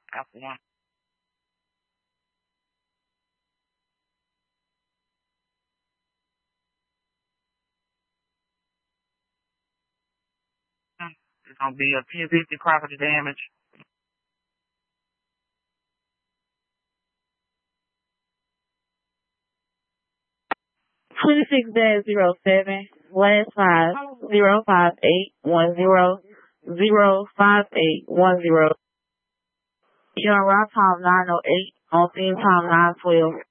after one. It's gonna be a 1050 property damage. 26-07, last 5-05810-05810. You're on route time 908, on scene time 912.